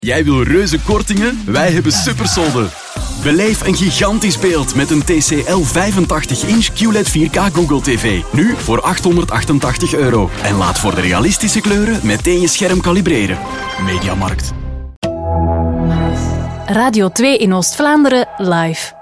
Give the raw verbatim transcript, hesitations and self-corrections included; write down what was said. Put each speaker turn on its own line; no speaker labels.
Jij wil reuze kortingen? Wij hebben supersolden. Beleef een gigantisch beeld met een T C L vijfentachtig inch Q L E D vier K Google T V. Nu voor achthonderdachtentachtig euro. En laat voor de realistische kleuren meteen je scherm kalibreren. Mediamarkt.
Radio twee in Oost-Vlaanderen live.